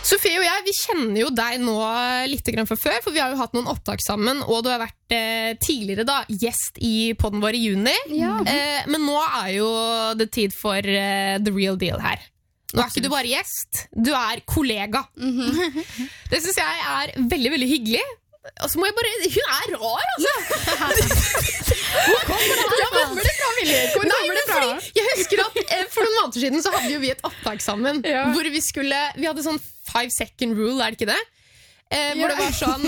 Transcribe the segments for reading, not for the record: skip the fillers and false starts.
Sofie og jeg, vi kjenner jo deg nå litt grann fra før, for vi har jo hatt noen opptak sammen, og du har vært tidligere da, gjest i podden vår i juni. Ja. Men nå er jo det tid for the real deal her. Nå er ikke du bare gjest, du er kollega. Det synes jeg er veldig, veldig hyggelig. Og så må jeg bare, hun er rar, altså. Hvor kommer det fra, Vilje? Jeg husker at for noen måneder siden så hadde jo vi et opptak sammen, hvor vi hadde sånn 5-second rule, er det ikke det? Hvor det var sånn,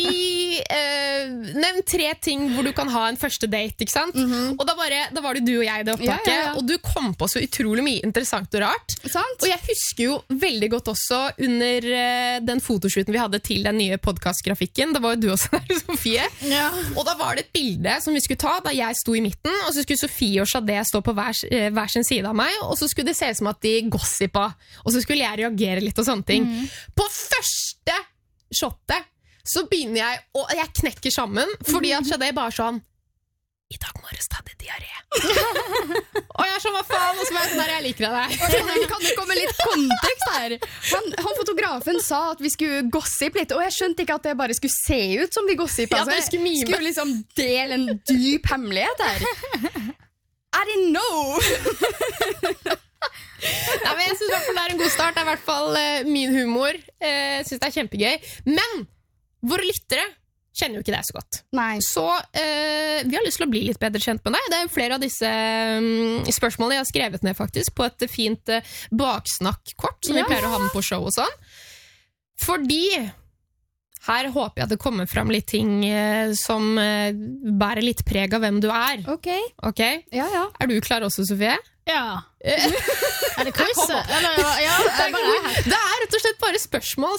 nevn 3 ting hvor du kan ha en første date, ikke sant? Og da var det du og jeg i det opptaket, og du kom på så utrolig mye interessant og rart. Sant? Og jeg husker jo veldig godt også under den fotoshooten vi hadde til den nye podcastgrafikken, da var jo du også der, Sofie. Og da var det et bilde som vi skulle ta, da jeg sto i midten, og så skulle Sofie og Shadé stå på hver sin side av meg, og så skulle det se ut som at de gossipa, og så skulle jeg reagere litt og sånne ting. På første shotet så begynner jeg, og jeg knekker sammen, fordi at Shadé bare sånn, i dag morges hadde diaré. Og jeg er sånn, hva faen, og så var jeg sånn der, jeg liker deg. Kan det komme litt kontekst her? Han fotografen sa at vi skulle gossip litt, og jeg skjønte ikke at det bare skulle se ut som vi gossip. Ja, det skulle mime. Skulle liksom dele en dyp hemmelighet her. I didn't know! Nei, men jeg synes i hvert fall det er en god start. Det er i hvert fall min humor. Jeg synes det er kjempegøy. Men våre lyttere kjenner jo ikke deg så godt. Nei. Så vi har lyst til å bli litt bedre kjent med deg. Det er jo flere av disse spørsmålene jeg har skrevet ned faktisk på et fint baksnakkkort som vi pleier å ha med på show og sånn. Fordi her håper jeg at det kommer frem litt ting som bærer litt preg av hvem du er. Ok. Ja. Er du klar også, Sofie? Ja. Er det quiz? Eller, ja, Det er rett og slett bare spørsmål